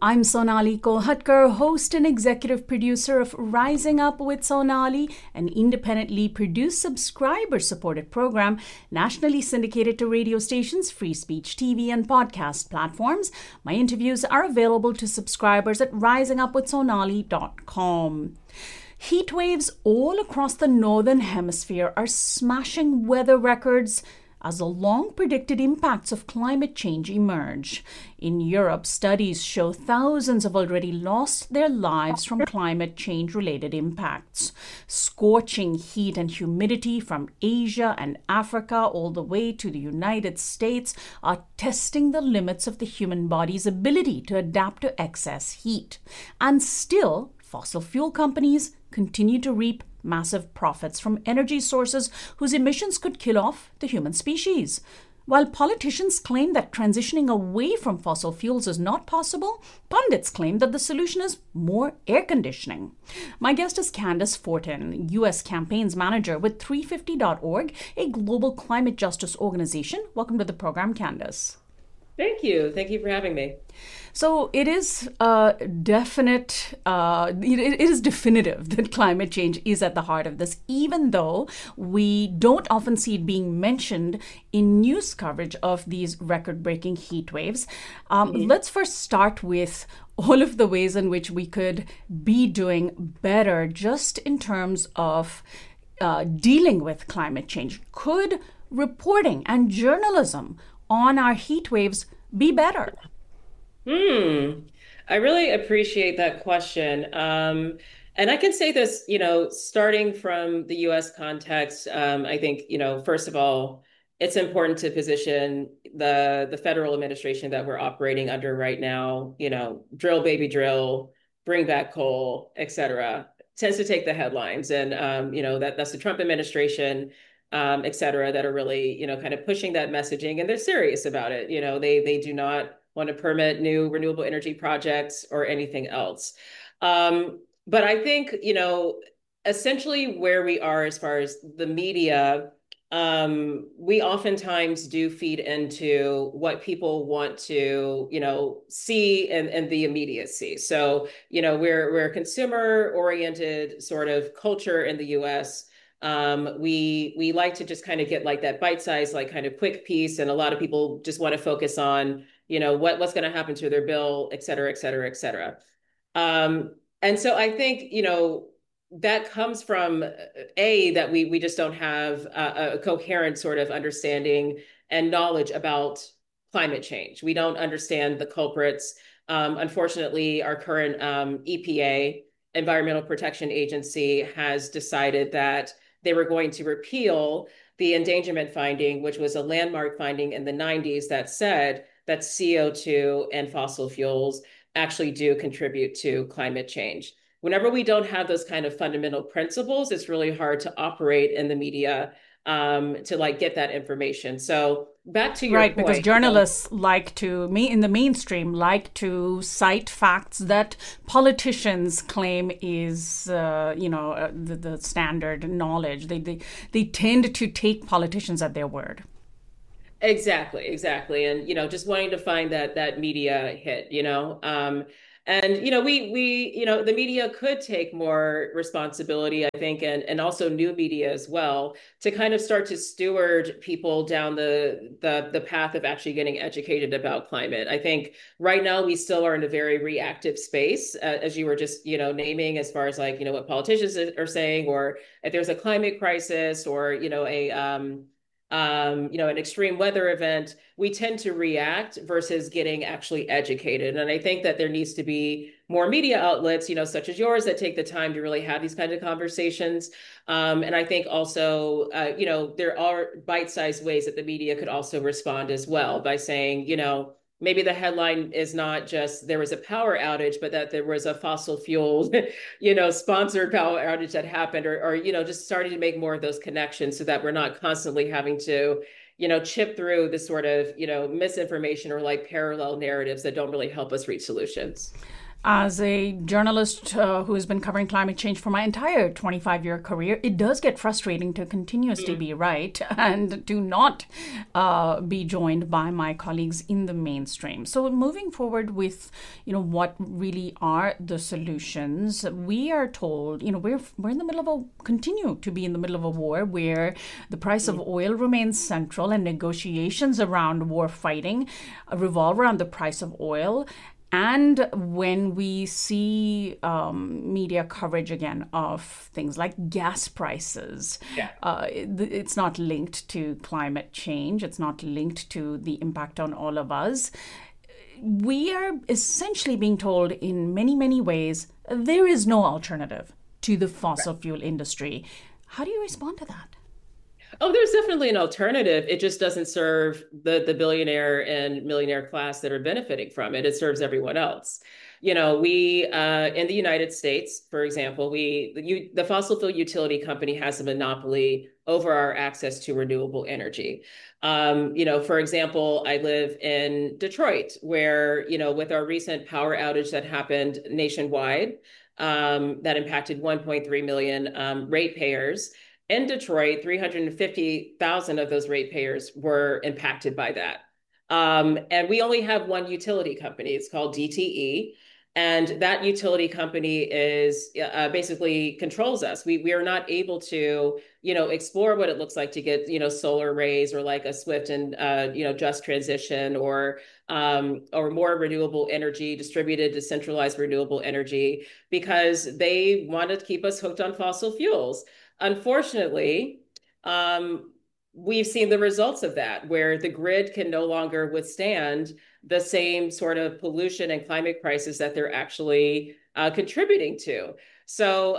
I'm Sonali Kolhatkar, host and executive producer of Rising Up with Sonali, an independently produced subscriber-supported program nationally syndicated to radio stations, free speech TV, and podcast platforms. My interviews are available to subscribers at risingupwithsonali.com. Heat waves all across the northern hemisphere are smashing weather records as the long-predicted impacts of climate change emerge. In Europe, studies show thousands have already lost their lives from climate change-related impacts. Scorching heat and humidity from Asia and Africa all the way to the United States are testing the limits of the human body's ability to adapt to excess heat. And still, fossil fuel companies continue to reap massive profits from energy sources whose emissions could kill off the human species. While politicians claim that transitioning away from fossil fuels is not possible, pundits claim that the solution is more air conditioning. My guest is Candace Fortin, U.S. campaigns manager with 350.org, a global climate justice organization. Welcome to the program, Candace. Thank you. Thank you for having me. So it is definitive that climate change is at the heart of this, even though we don't often see it being mentioned in news coverage of these record-breaking heat waves. Let's first start with all of the ways in which we could be doing better just in terms of dealing with climate change. Could reporting and journalism on our heat waves be better? I really appreciate that question. And I can say this, starting from the US context, I think, first of all, it's important to position the federal administration that we're operating under right now, drill, baby, drill, bring back coal, et cetera, tends to take the headlines. And, that's the Trump administration, et cetera, that are really, kind of pushing that messaging. And they're serious about it. They do not want to permit new renewable energy projects or anything else. But I think, essentially where we are as far as the media, we oftentimes do feed into what people want to, see and the immediacy. So, we're a consumer-oriented sort of culture in the US. We like to just kind of get like that bite-sized, like kind of quick piece. And a lot of people just want to focus on, what's going to happen to their bill, et cetera, et cetera, et cetera. And so I think, that comes from that we just don't have a coherent sort of understanding and knowledge about climate change. We don't understand the culprits. Unfortunately, our current EPA, Environmental Protection Agency, has decided that they were going to repeal the endangerment finding, which was a landmark finding in the 90s that said that CO2 and fossil fuels actually do contribute to climate change. Whenever we don't have those kind of fundamental principles, it's really hard to operate in the media to like get that information. So back to your point. Right, because journalists like to, in the mainstream, like to cite facts that politicians claim is, the standard knowledge. They tend to take politicians at their word. Exactly. And, just wanting to find that media hit, and, the media could take more responsibility, I think, and also new media as well, to kind of start to steward people down the path of actually getting educated about climate. I think right now we still are in a very reactive space, as you were just, naming, as far as like, what politicians are saying, or if there's a climate crisis or, an extreme weather event, we tend to react versus getting actually educated. And I think that there needs to be more media outlets, such as yours, that take the time to really have these kinds of conversations. And I think also, there are bite-sized ways that the media could also respond as well by saying, maybe the headline is not just there was a power outage, but that there was a fossil fuel, sponsored power outage that happened, or just starting to make more of those connections so that we're not constantly having to, chip through this sort of, misinformation or like parallel narratives that don't really help us reach solutions. As a journalist who has been covering climate change for my entire 25-year career, it does get frustrating to continuously be right and to not be joined by my colleagues in the mainstream. So moving forward with, what really are the solutions, we are told, we're in the middle of continue to be in the middle of a war where the price of oil remains central and negotiations around war fighting revolve around the price of oil. And when we see media coverage again of things like gas prices, it's not linked to climate change. It's not linked to the impact on all of us. We are essentially being told in many, many ways there is no alternative to the fossil fuel industry. How do you respond to that? Oh, there's definitely an alternative. It just doesn't serve the billionaire and millionaire class that are benefiting from it. It serves everyone else. We in the United States, for example, the fossil fuel utility company has a monopoly over our access to renewable energy. For example, I live in Detroit, where, with our recent power outage that happened nationwide, that impacted 1.3 million ratepayers. In Detroit, 350,000 of those ratepayers were impacted by that. And we only have one utility company. It's called DTE. And that utility company is basically controls us. We are not able to, explore what it looks like to get, solar arrays or like a swift and, just transition or more renewable energy, distributed, decentralized renewable energy, because they want to keep us hooked on fossil fuels. Unfortunately, we've seen the results of that, where the grid can no longer withstand the same sort of pollution and climate crisis that they're actually contributing to. So,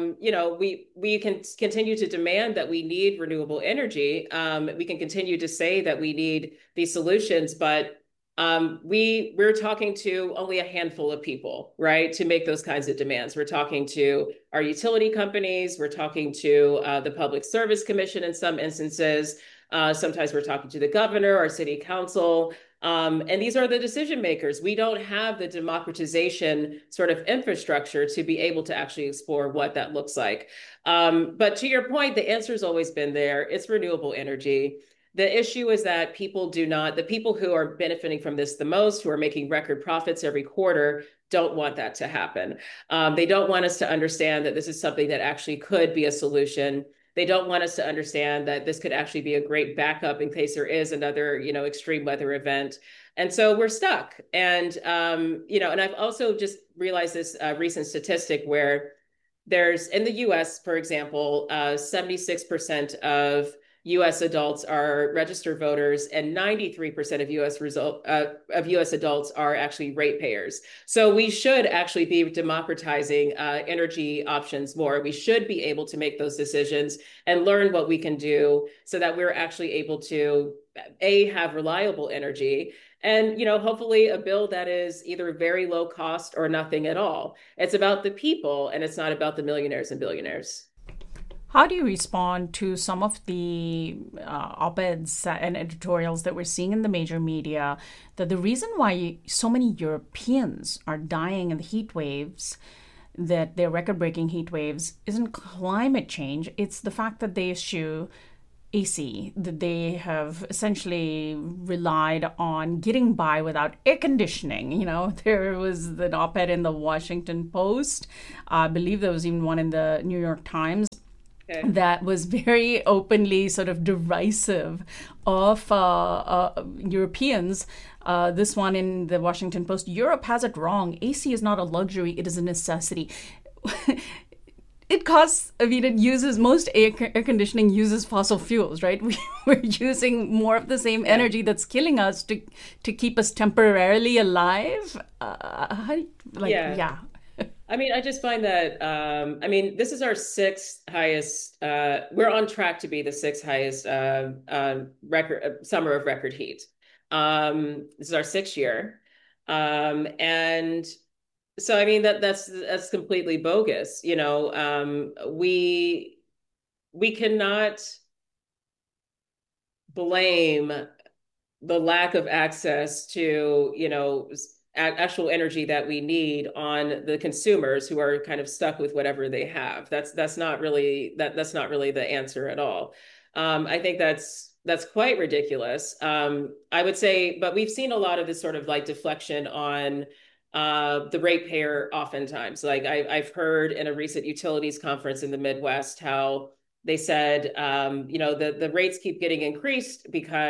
we can continue to demand that we need renewable energy. We can continue to say that we need these solutions, but we're talking to only a handful of people, right, to make those kinds of demands. We're talking to our utility companies. We're talking to the Public Service Commission in some instances. Sometimes we're talking to the governor or city council. And these are the decision makers. We don't have the democratization sort of infrastructure to be able to actually explore what that looks like. But to your point, the answer has always been there. It's renewable energy. The issue is that the people who are benefiting from this the most, who are making record profits every quarter, don't want that to happen. They don't want us to understand that this is something that actually could be a solution. They don't want us to understand that this could actually be a great backup in case there is another, extreme weather event. And so we're stuck. And, and I've also just realized this recent statistic where in the US, for example, 76% of US adults are registered voters, and 93% of US adults are actually ratepayers. So we should actually be democratizing energy options more. We should be able to make those decisions and learn what we can do so that we're actually able to have reliable energy and hopefully a bill that is either very low cost or nothing at all. It's about the people, and it's not about the millionaires and billionaires. How do you respond to some of the op-eds and editorials that we're seeing in the major media that the reason why so many Europeans are dying in the heat waves, that they're record-breaking heat waves, isn't climate change, it's the fact that they issue AC, that they have essentially relied on getting by without air conditioning. There was an op-ed in the Washington Post. I believe there was even one in the New York Times that was very openly sort of derisive of Europeans. This one in the Washington Post: Europe has it wrong. AC is not a luxury, it is a necessity. It costs, most air conditioning uses fossil fuels, right? We're using more of the same energy that's killing us to keep us temporarily alive. I just find that, this is our sixth highest, we're on track to be the sixth highest summer of record heat. This is our sixth year. And so, that's completely bogus. We cannot blame the lack of access to, actual energy that we need on the consumers who are kind of stuck with whatever they have. That's not really that's not really the answer at all. I think that's quite ridiculous. I would say, but we've seen a lot of this sort of like deflection on the ratepayer oftentimes. Like I've heard in a recent utilities conference in the Midwest how they said, the rates keep getting increased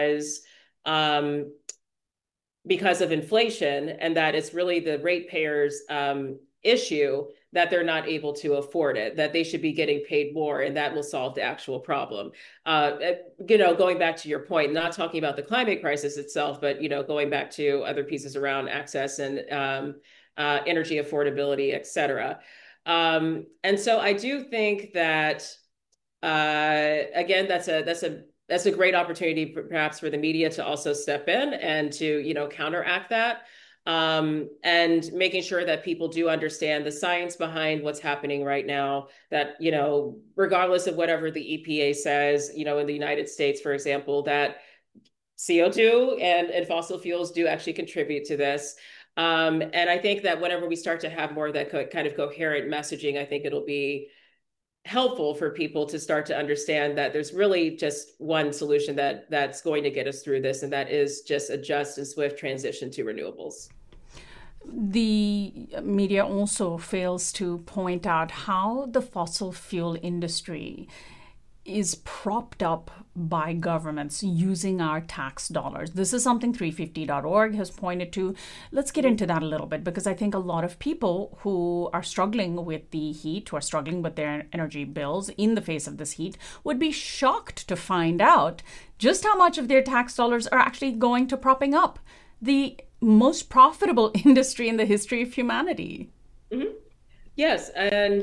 because of inflation, and that it's really the ratepayers' issue that they're not able to afford it, that they should be getting paid more, and that will solve the actual problem. Going back to your point, not talking about the climate crisis itself, but going back to other pieces around access and energy affordability, et cetera. And so I do think that again, that's a great opportunity perhaps for the media to also step in and to counteract that, and making sure that people do understand the science behind what's happening right now, that regardless of whatever the EPA says, in the United States, for example, that CO2 and fossil fuels do actually contribute to this. And I think that whenever we start to have more of that kind of coherent messaging, I think it'll be helpful for people to start to understand that there's really just one solution that's going to get us through this, and that is just a just and swift transition to renewables. The media also fails to point out how the fossil fuel industry is propped up by governments using our tax dollars. This is something 350.org has pointed to. Let's get into that a little bit, because I think a lot of people who are struggling with the heat, who are struggling with their energy bills in the face of this heat, would be shocked to find out just how much of their tax dollars are actually going to propping up the most profitable industry in the history of humanity. Mm-hmm. Yes, and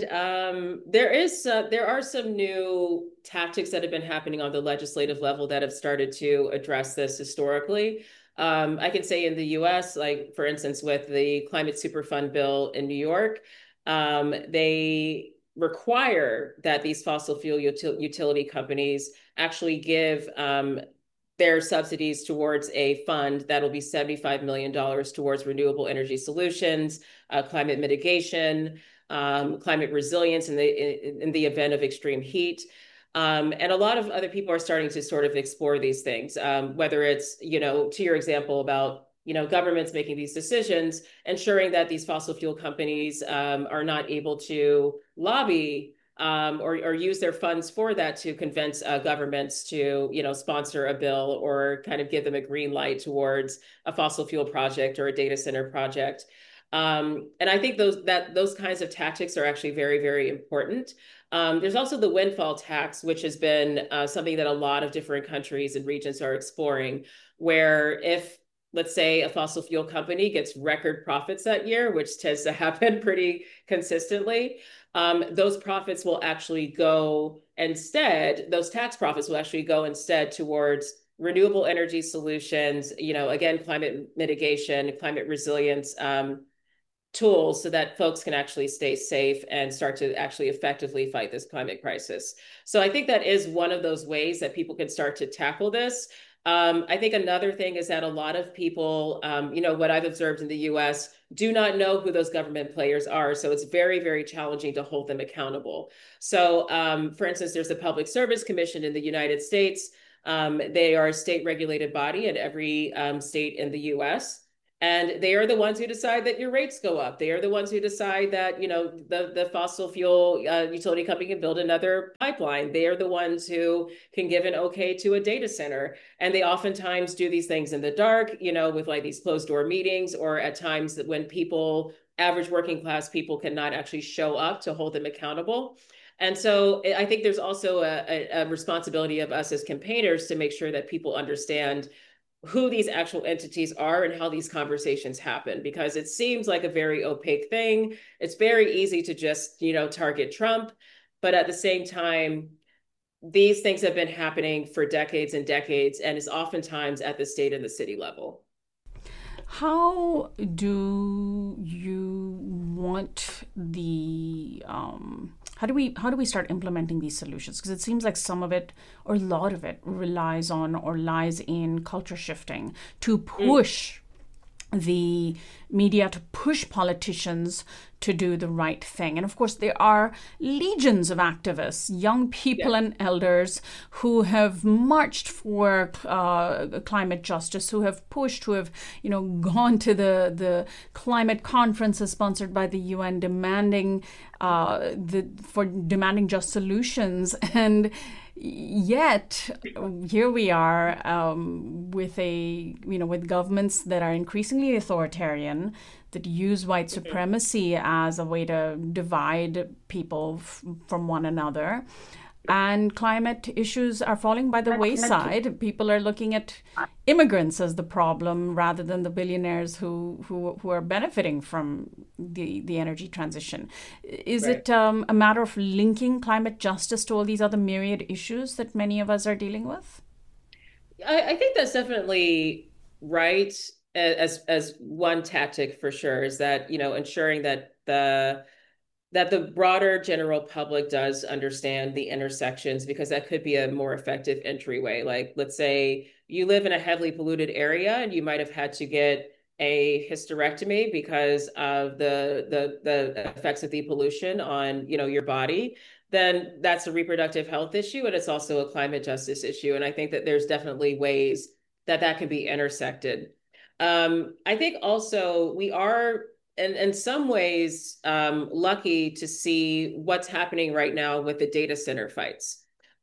there are some new tactics that have been happening on the legislative level that have started to address this historically. I can say in the U.S., like for instance, with the Climate Superfund bill in New York, they require that these fossil fuel utility companies actually give their subsidies towards a fund that'll be $75 million towards renewable energy solutions, climate mitigation, climate resilience in the event of extreme heat. And a lot of other people are starting to sort of explore these things, whether it's, to your example about, governments making these decisions, ensuring that these fossil fuel companies are not able to lobby or use their funds for that to convince governments to, sponsor a bill or kind of give them a green light towards a fossil fuel project or a data center project. And I think those kinds of tactics are actually very, very important. There's also the windfall tax, which has been something that a lot of different countries and regions are exploring, where if, let's say, a fossil fuel company gets record profits that year, which tends to happen pretty consistently, those profits will actually go instead, those tax profits will actually go instead towards renewable energy solutions, again, climate mitigation, climate resilience, tools, so that folks can actually stay safe and start to actually effectively fight this climate crisis. So I think that is one of those ways that people can start to tackle this. I think another thing is that a lot of people, what I've observed in the US, do not know who those government players are. So it's very, very challenging to hold them accountable. So for instance, there's the Public Service Commission in the United States. They are a state regulated body at every state in the US. And they are the ones who decide that your rates go up. They are the ones who decide that, the fossil fuel utility company can build another pipeline. They are the ones who can give an okay to a data center. And they oftentimes do these things in the dark, with like these closed door meetings, or at times that when people, average working class people, cannot actually show up to hold them accountable. And so I think there's also a responsibility of us as campaigners to make sure that people understand who these actual entities are and how these conversations happen, because it seems like a very opaque thing. It's very easy to just, target Trump. But at the same time, these things have been happening for decades and decades, and is oftentimes at the state and the city level. How do you want the how do we start implementing these solutions? Because it seems like some of it, or a lot of it, relies on or lies in culture shifting to push the media to push politicians to do the right thing. And of course, there are legions of activists, young people and elders who have marched for climate justice, who have pushed, who have, gone to the climate conferences sponsored by the UN, demanding just solutions. And yet, here we are with governments that are increasingly authoritarian, that use white supremacy as a way to divide people from one another. And climate issues are falling by the wayside. People are looking at immigrants as the problem rather than the billionaires who are benefiting from the energy transition. Is it a matter of linking climate justice to all these other myriad issues that many of us are dealing with? I think that's definitely right. As one tactic for sure is that, ensuring that the broader general public does understand the intersections, because that could be a more effective entryway. Like, let's say you live in a heavily polluted area and you might have had to get a hysterectomy because of the effects of the pollution on, your body. Then that's a reproductive health issue, and it's also a climate justice issue. And I think that there's definitely ways that can be intersected. I think also we are, in some ways, lucky to see what's happening right now with the data center fights.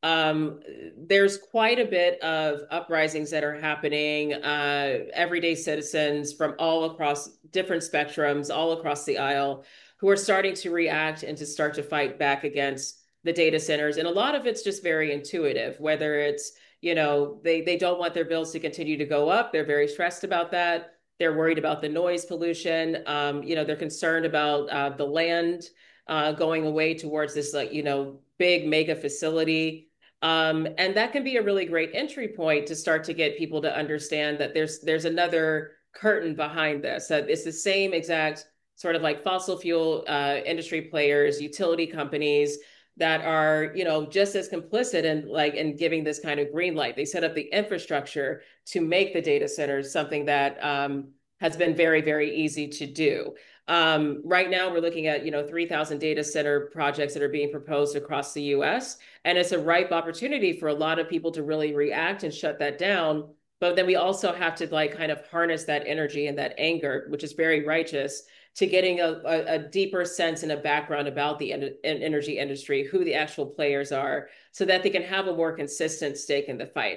There's quite a bit of uprisings that are happening, everyday citizens from all across different spectrums, all across the aisle, who are starting to react and to start to fight back against the data centers. And a lot of it's just very intuitive, whether it's, they don't want their bills to continue to go up. They're very stressed about that. They're worried about the noise pollution. They're concerned about the land going away towards this, big mega facility. And that can be a really great entry point to start to get people to understand that there's another curtain behind this. It's the same exact sort of like fossil fuel industry players, utility companies that are, just as complicit in giving this kind of green light. They set up the infrastructure to make the data centers something that has been very, very easy to do. Right now, we're looking at 3,000 data center projects that are being proposed across the U.S., and it's a ripe opportunity for a lot of people to really react and shut that down. But then we also have to kind of harness that energy and that anger, which is very righteous, to getting a deeper sense and a background about the energy industry, who the actual players are, so that they can have a more consistent stake in the fight.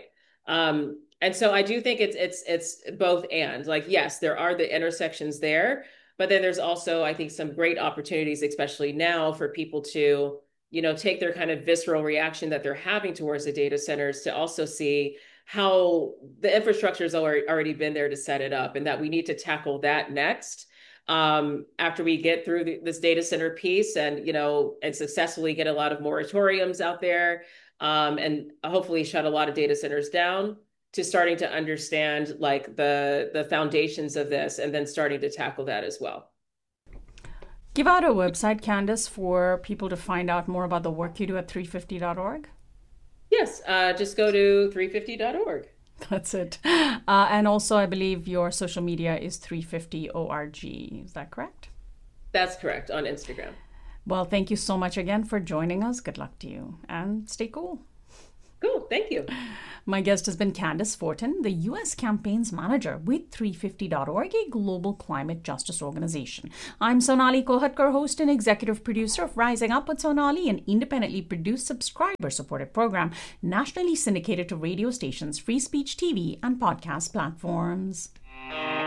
And so I do think it's both and. Yes, there are the intersections there, but then there's also, I think, some great opportunities, especially now, for people to, take their kind of visceral reaction that they're having towards the data centers to also see how the infrastructure has already been there to set it up, and that we need to tackle that next. After we get through this data center piece and, and successfully get a lot of moratoriums out there, and hopefully shut a lot of data centers down, to starting to understand the foundations of this, and then starting to tackle that as well. Give out a website, Candace, for people to find out more about the work you do at 350.org. Yes, just go to 350.org. That's it. And also, I believe your social media is 350org. Is that correct? That's correct, on Instagram. Well, thank you so much again for joining us. Good luck to you, and stay cool. Cool. Thank you. My guest has been Candace Fortin, the U.S. Campaigns Manager with 350.org, a global climate justice organization. I'm Sonali Kohatkar, host and executive producer of Rising Up with Sonali, an independently produced, subscriber-supported program nationally syndicated to radio stations, free speech TV, and podcast platforms.